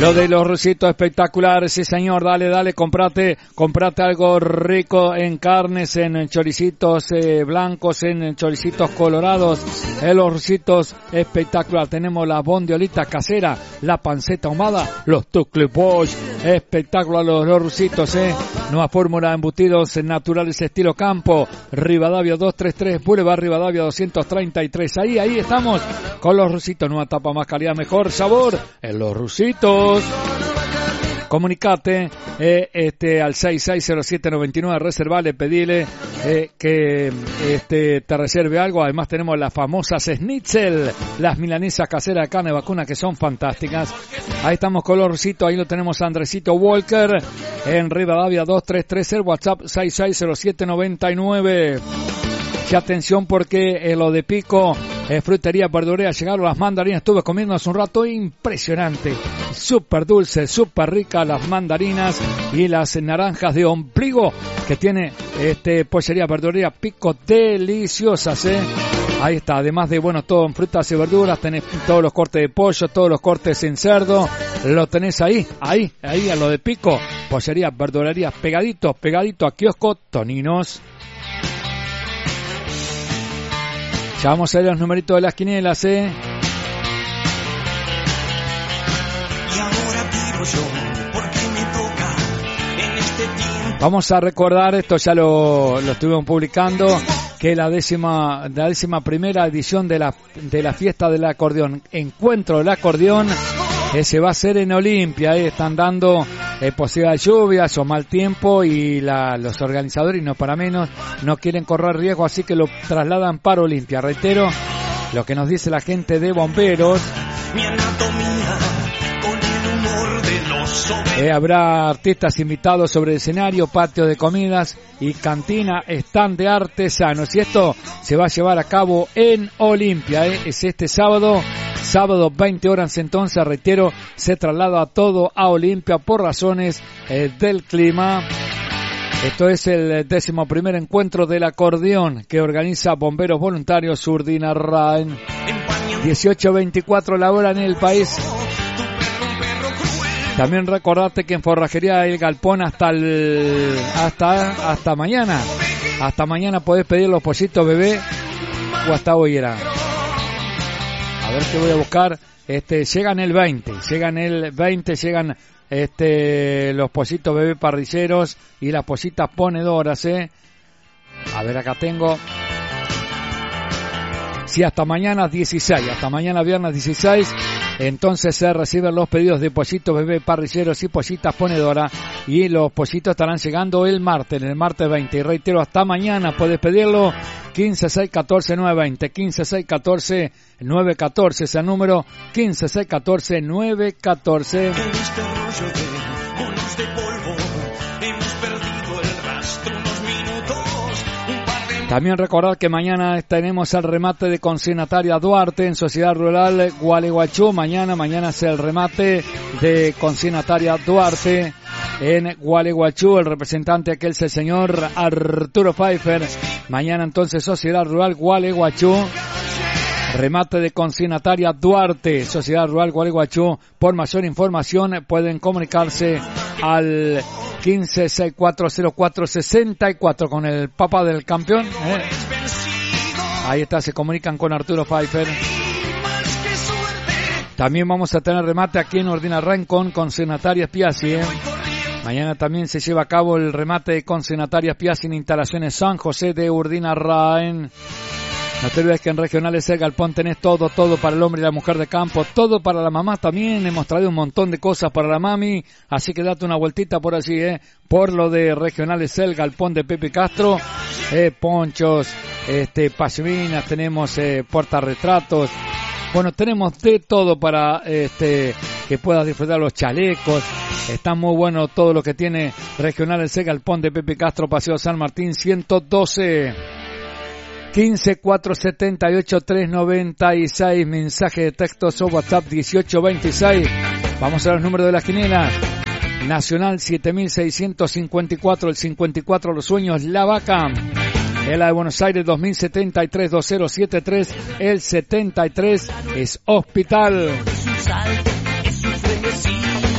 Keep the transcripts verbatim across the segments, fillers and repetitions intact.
Lo de los rusitos espectaculares, sí señor, dale, dale, comprate, comprate algo rico en carnes, en choricitos eh, blancos, en choricitos colorados, eh, los rusitos espectaculares. Tenemos la bondiolita casera, la panceta ahumada, los tucliposh, espectacular los, los rusitos, eh. Nueva fórmula de embutidos naturales estilo campo, Rivadavia doscientos treinta y tres, Boulevard Rivadavia doscientos treinta y tres. Ahí, ahí estamos con los rusitos, nueva tapa, más calidad, mejor sabor en los rusitos. Comunicate eh, este al seis seis cero siete nueve nueve, reservale, pedile eh, que este te reserve algo. Además tenemos las famosas schnitzel, las milanesas caseras de carne vacuna que son fantásticas. Ahí estamos con los rusitos, ahí lo tenemos a Andresito Walker en Rivadavia doscientos treinta y tres, el WhatsApp seis seis cero siete nueve nueve. Y atención porque eh, lo de Pico, eh, frutería, verduría, llegaron las mandarinas, estuve comiendo hace un rato, impresionante, súper dulce, súper rica las mandarinas y las naranjas de ombligo que tiene este pollería, verduría Pico, deliciosas, eh. Ahí está, además de, bueno, todo en frutas y verduras, tenés todos los cortes de pollo, todos los cortes en cerdo, lo tenés ahí, ahí, ahí a lo de Pico, pollería, verdulería, pegadito, pegadito a kiosco Toninos. Ya vamos a ver los numeritos de las quinielas, ¿eh? Y ahora vivo yo, porque me toca en este tiempo. Vamos a recordar, esto ya lo, lo estuvimos publicando, que la décima, la décima primera edición de la, de la fiesta del acordeón, encuentro del acordeón, eh, se va a hacer en Olimpia, eh, están dando eh, posibilidad de lluvias o mal tiempo y la, los organizadores, y no para menos, no quieren correr riesgo, así que lo trasladan para Olimpia. Reitero lo que nos dice la gente de bomberos. Mi anatomía con el humor de los eh, habrá artistas invitados sobre el escenario, patio de comidas y cantina, stand de artesanos, y esto se va a llevar a cabo en Olimpia, eh, es este sábado. Sábado veinte horas, entonces, reitero, se traslada todo a Olimpia por razones eh, del clima. Esto es el décimo primer encuentro del acordeón que organiza Bomberos Voluntarios Urdinarraen. dieciocho veinticuatro la hora en el país. También recordate que en Forrajería El Galpón hasta el, hasta hasta mañana. Hasta mañana podés pedir los pollitos bebé o hasta hoy era. A ver qué voy a buscar. Este, llegan el veinte, llegan el veinte, llegan este los pollitos bebé parrilleros y las pollitas ponedoras, eh. A ver, acá tengo. Sí, hasta mañana dieciséis, hasta mañana viernes dieciséis, entonces se reciben los pedidos de pollitos bebé parrilleros y pollitas ponedoras, y los pollitos estarán llegando el martes, el martes veinte, y reitero, hasta mañana puedes pedirlo, quince seis catorce nueve veinte, quince seis catorce nueve catorce, es el número, quince seis catorce nueve catorce. En este rollo de bonos de polvo, hemos perdido el rastro unos minutos, un par de... También recordar que mañana tenemos el remate de Consignataria Duarte en Sociedad Rural Gualeguaychú, mañana, mañana es el remate de Consignataria Duarte en Gualeguaychú, el representante aquel es el señor Arturo Pfeiffer, mañana entonces Sociedad Rural Gualeguaychú. Remate de Consignataria Duarte, Sociedad Rural Gualeguaychú. Por mayor información pueden comunicarse al quince sesenta y cuatro cero cuatro sesenta y cuatro con el papá del campeón. ¿eh? Ahí está, se comunican con Arturo Pfeiffer. También vamos a tener remate aquí en Urdinarraen con Consignataria Piazzi. ¿eh? Mañana también se lleva a cabo el remate de Consignataria Piazzi en Instalaciones San José de Urdinarraen. No te olvides que en Regionales El Galpón tenés todo, todo para el hombre y la mujer de campo, todo para la mamá también. Hemos traído un montón de cosas para la mami, así que date una vueltita por allí, eh, por lo de Regionales El Galpón de Pepe Castro, eh, ponchos, este, pashminas, tenemos eh, portarretratos. Bueno, tenemos de todo para este que puedas disfrutar, los chalecos. Está muy bueno todo lo que tiene Regionales El Galpón de Pepe Castro, Paseo San Martín ciento doce. quince cuatro setenta y ocho tres noventa y seis, mensaje de texto o WhatsApp dieciocho veintiséis. Vamos a los números de las quinielas. Nacional siete mil seiscientos cincuenta y cuatro, el cincuenta y cuatro Los Sueños, La Vaca. En la de Buenos Aires dos mil setenta y tres, dos cero siete tres, el setenta y tres es Hospital.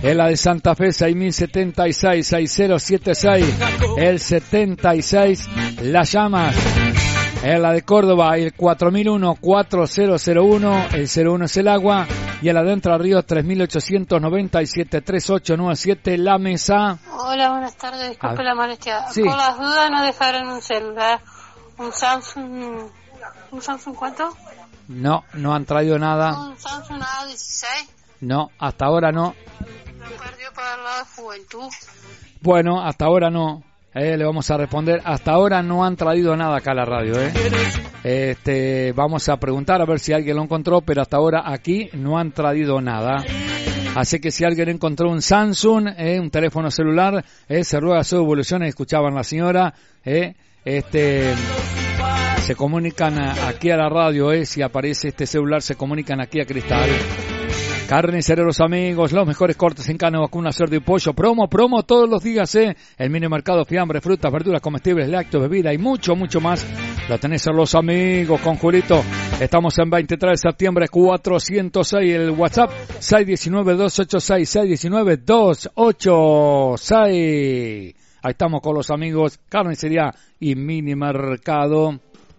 En la de Santa Fe, seis mil setenta y seis, seis mil setenta y seis, el setenta y seis, Las Llamas. En la de Córdoba, el cuatro mil uno, cuatro mil uno, el cero uno es el agua. Y en la de Entre Ríos, tres mil ochocientos noventa y siete, treinta y ocho noventa y siete, La Mesa. Hola, buenas tardes, disculpe ah. la molestia. Sí. Por las dudas no dejaron un celular, un Samsung, ¿un Samsung cuánto? No, no han traído nada. Un Samsung A dieciséis. No, hasta ahora no. Perdió para el lado de juventud. Bueno, hasta ahora no. Eh, le vamos a responder. Hasta ahora no han traído nada acá a la radio. Eh. Este, vamos a preguntar a ver si alguien lo encontró, pero hasta ahora aquí no han traído nada. Así que si alguien encontró un Samsung, eh, un teléfono celular, eh, se ruega su devolución. Escuchaban la señora. Eh, este, se comunican aquí a la radio. Eh, si aparece este celular, se comunican aquí a Cristal. Carniceros amigos, los mejores cortes en carne, vacuna, cerdo y pollo, promo, promo todos los días, eh. El mini mercado, fiambre, frutas, verduras, comestibles, lácteos, bebida y mucho, mucho más. Lo tenés en Los Amigos con Julito. Estamos en veintitrés de septiembre, cuatrocientos seis, el WhatsApp, seis uno nueve, dos ocho seis, seis uno nueve, dos ocho seis. Ahí estamos con Los Amigos, carnicería y mini mercado.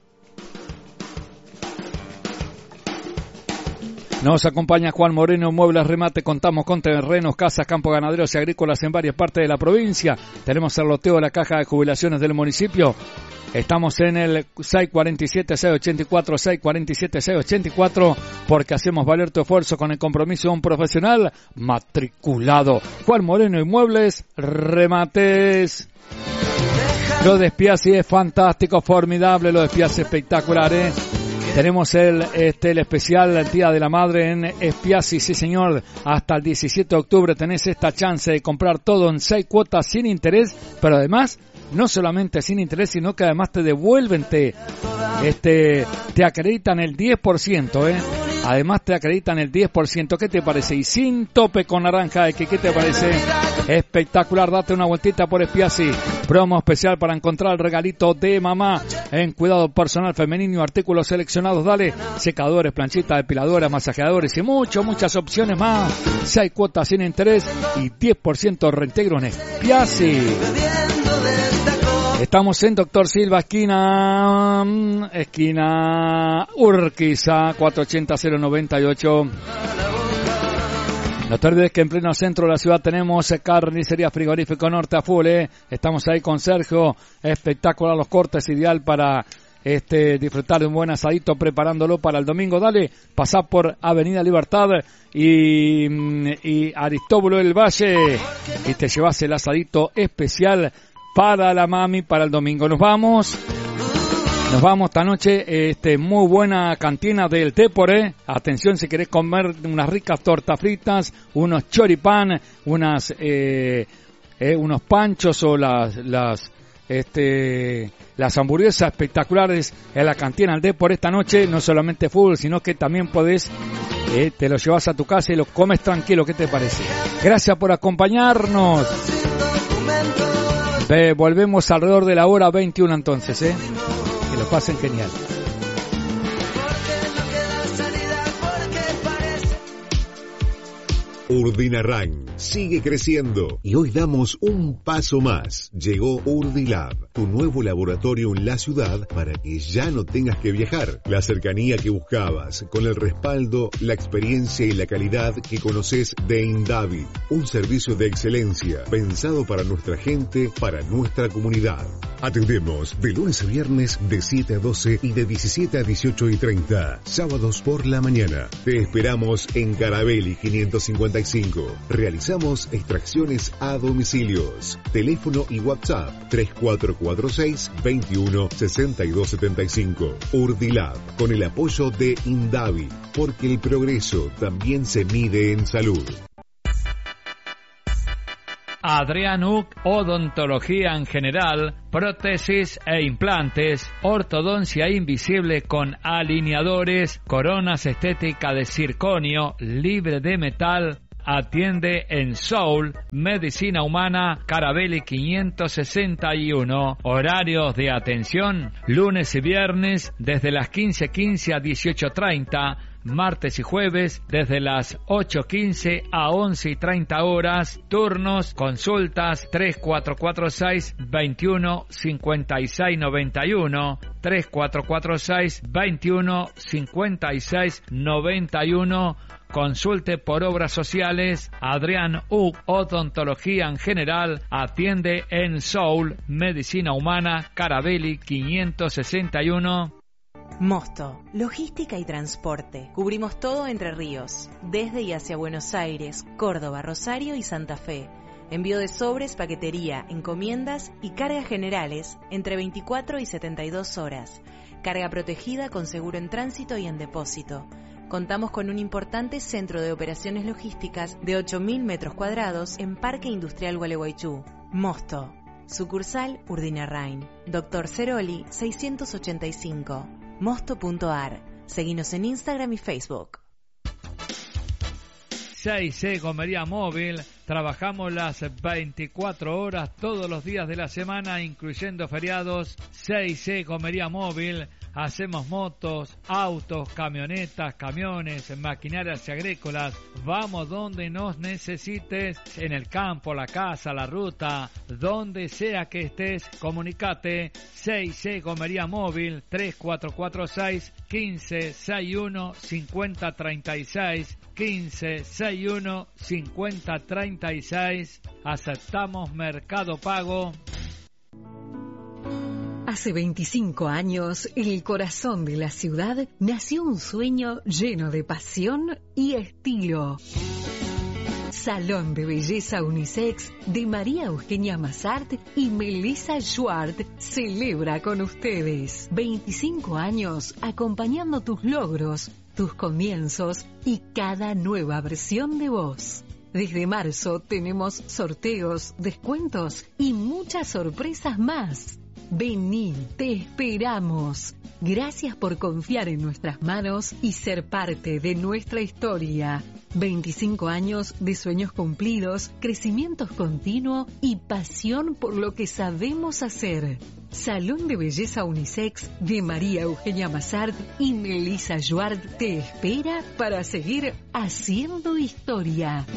Nos acompaña Juan Moreno, Muebles Remate. Contamos con terrenos, casas, campos ganaderos y agrícolas en varias partes de la provincia. Tenemos el loteo de la caja de jubilaciones del municipio. Estamos en el seis cuatro siete, seis ocho cuatro, seis cuatro siete, seis ocho cuatro, porque hacemos valer tu esfuerzo con el compromiso de un profesional matriculado. Juan Moreno y Muebles Remates. Lo de Spiazzi es fantástico, formidable, lo de Spiazzi espectacular, ¿eh? Tenemos el, este, el especial el Día de la Madre en Spiazzi, sí señor, hasta el diecisiete de octubre tenés esta chance de comprar todo en seis cuotas sin interés, pero además, no solamente sin interés, sino que además te devuelven, te, este, te acreditan el diez por ciento, eh. Además te acreditan el diez por ciento, ¿qué te parece? Y sin tope con naranja, ¿qué, qué te parece? Espectacular, date una vueltita por Spiazzi. Promo especial para encontrar el regalito de mamá en cuidado personal femenino, artículos seleccionados, dale, secadores, planchitas, depiladoras, masajeadores y mucho, muchas opciones más. seis cuotas sin interés y diez por ciento reintegro en Spiazzi. Estamos en Doctor Silva, esquina, esquina Urquiza, cuatro ochenta, cero noventa y ocho. No te olvides que en pleno centro de la ciudad tenemos Carnicería Frigorífico Norte a full, eh. Estamos ahí con Sergio, espectacular los cortes, ideal para este disfrutar de un buen asadito preparándolo para el domingo. Dale, pasá por Avenida Libertad y, y Aristóbulo del Valle y te llevas el asadito especial para la mami para el domingo. Nos vamos. Nos vamos esta noche, este, muy buena cantina del Tépore. Atención si querés comer unas ricas tortas fritas, unos choripán, unas, eh, eh, unos panchos o las, las, este, las hamburguesas espectaculares en la cantina del Tépore esta noche. No solamente fútbol, sino que también podés, eh, te lo llevas a tu casa y lo comes tranquilo. ¿Qué te parece? Gracias por acompañarnos. Eh, volvemos alrededor de la hora veintiuno entonces, eh. Que lo pasen genial. Urdinarran sigue creciendo y hoy damos un paso más. Llegó Urdilab, tu nuevo laboratorio en la ciudad para que ya no tengas que viajar. La cercanía que buscabas, con el respaldo, la experiencia y la calidad que conoces de Indavid. Un servicio de excelencia pensado para nuestra gente, para nuestra comunidad. Atendemos de lunes a viernes de siete a doce y de diecisiete a dieciocho y treinta. Sábados por la mañana. Te esperamos en Carabelli quinientos cincuenta y cinco. Realizamos extracciones a domicilios. Teléfono y WhatsApp tres cuatro cuatro seis, veintiuno, sesenta y dos setenta y cinco. Urdilab, con el apoyo de Indavi, porque el progreso también se mide en salud. Adrián Uc, odontología en general, prótesis e implantes, ortodoncia invisible con alineadores, coronas estética de circonio, libre de metal. Atiende en Soul, Medicina Humana, Carabelli quinientos sesenta y uno. Horarios de atención, lunes y viernes, desde las quince quince a dieciocho treinta. martes y jueves, desde las ocho quince a once y treinta horas. Turnos, consultas, tres cuatro cuatro seis, veintiuno, cincuenta y seis noventa y uno, tres cuatro cuatro seis, veintiuno, cincuenta y seis noventa y uno. Consulte por obras sociales. Adrián U. Odontología en general. Atiende en Soul, Medicina Humana, Carabelli quinientos sesenta y uno. Mosto, logística y transporte. Cubrimos todo Entre Ríos, desde y hacia Buenos Aires, Córdoba, Rosario y Santa Fe. Envío de sobres, paquetería, encomiendas y cargas generales entre veinticuatro y setenta y dos horas. Carga protegida con seguro en tránsito y en depósito. Contamos con un importante centro de operaciones logísticas de ocho mil metros cuadrados en Parque Industrial Gualeguaychú. Mosto, sucursal Urdinarrain. Doctor Ceroli seiscientos ochenta y cinco. Mosto punto ar. Seguinos en Instagram y Facebook. seis C Gomería Móvil. Trabajamos las veinticuatro horas todos los días de la semana, incluyendo feriados. seis C Gomería Móvil. Hacemos motos, autos, camionetas, camiones, maquinarias y agrícolas. Vamos donde nos necesites, en el campo, la casa, la ruta, donde sea que estés, comunicate. seis C Gomería Móvil, tres cuatro cuatro seis, quince, sesenta y uno, cincuenta, treinta y seis, quince, sesenta y uno, cincuenta, treinta y seis. Aceptamos Mercado Pago. Hace veinticinco años, en el corazón de la ciudad, nació un sueño lleno de pasión y estilo. Salón de Belleza Unisex de María Eugenia Massart y Melissa Schwartz celebra con ustedes veinticinco años acompañando tus logros, tus comienzos y cada nueva versión de vos. Desde marzo tenemos sorteos, descuentos y muchas sorpresas más. Vení, te esperamos. Gracias por confiar en nuestras manos y ser parte de nuestra historia. veinticinco años de sueños cumplidos, crecimiento continuo y pasión por lo que sabemos hacer. Salón de Belleza Unisex de María Eugenia Massart y Melissa Schwartz te espera para seguir haciendo historia.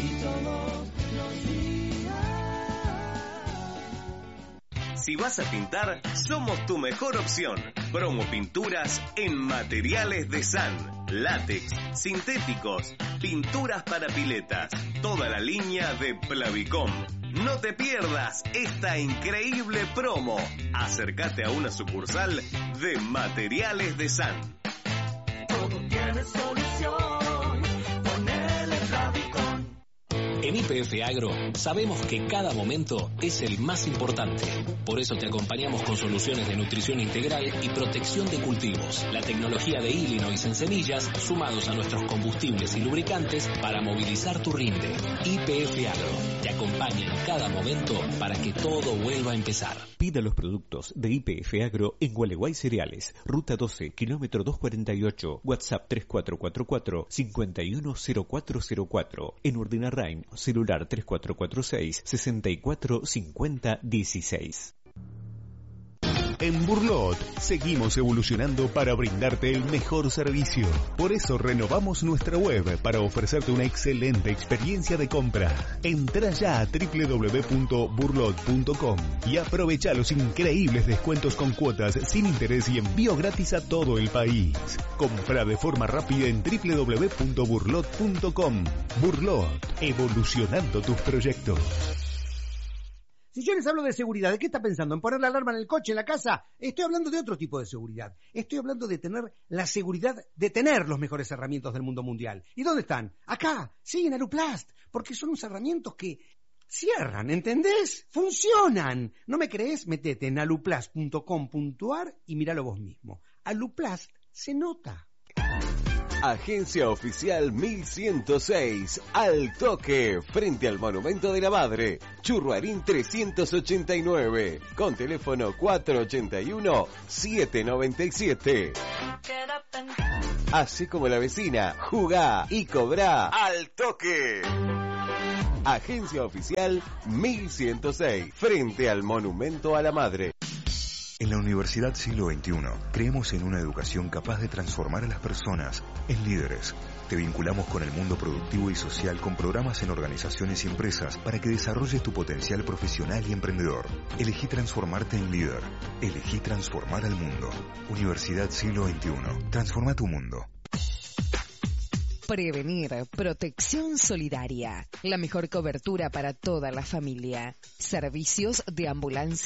Si vas a pintar, somos tu mejor opción. Promo Pinturas en Materiales de San. Látex, sintéticos, pinturas para piletas. Toda la línea de Plavicom. No te pierdas esta increíble promo. Acércate a una sucursal de Materiales de San. Todo tiene solución. Ponele Plavicom. En Y P F Agro sabemos que cada momento es el más importante. Por eso te acompañamos con soluciones de nutrición integral y protección de cultivos. La tecnología de Illinois en semillas, sumados a nuestros combustibles y lubricantes para movilizar tu rinde. Y P F Agro te acompaña en cada momento para que todo vuelva a empezar. Pida los productos de Y P F Agro en Gualeguay Cereales, Ruta doce, kilómetro doscientos cuarenta y ocho, WhatsApp tres cuatro cuatro cuatro, cinco uno cero cuatro cero cuatro. En Urdinarrain, celular tres cuatro cuatro seis, sesenta y cuatro cincuenta dieciséis. En Burlot seguimos evolucionando para brindarte el mejor servicio. Por eso renovamos nuestra web para ofrecerte una excelente experiencia de compra. Entra ya a doble u doble u doble u punto burlot punto com y aprovecha los increíbles descuentos con cuotas sin interés y envío gratis a todo el país. Compra de forma rápida en doble u doble u doble u punto burlot punto com. Burlot, evolucionando tus proyectos. Si yo les hablo de seguridad, ¿de qué está pensando? ¿En poner la alarma en el coche, en la casa? Estoy hablando de otro tipo de seguridad. Estoy hablando de tener la seguridad de tener los mejores herramientas del mundo mundial. ¿Y dónde están? Acá, sí, en Aluplast, porque son unos herramientas que cierran, ¿entendés? ¡Funcionan! ¿No me crees? Metete en aluplast punto com punto ar y míralo vos mismo. Aluplast se nota. Agencia Oficial mil ciento seis, al toque, frente al Monumento de la Madre, Churruarín trescientos ochenta y nueve, con teléfono cuatro ocho uno, siete nueve siete. Así como la vecina, jugá y cobrá al toque. Agencia Oficial mil ciento seis, frente al Monumento a la Madre. En la Universidad Siglo veintiuno creemos en una educación capaz de transformar a las personas en líderes. Te vinculamos con el mundo productivo y social con programas en organizaciones y empresas para que desarrolles tu potencial profesional y emprendedor. Elegí transformarte en líder. Elegí transformar al mundo. Universidad Siglo veintiuno. Transforma tu mundo. Prevenir, protección solidaria, la mejor cobertura para toda la familia. Servicios de ambulancia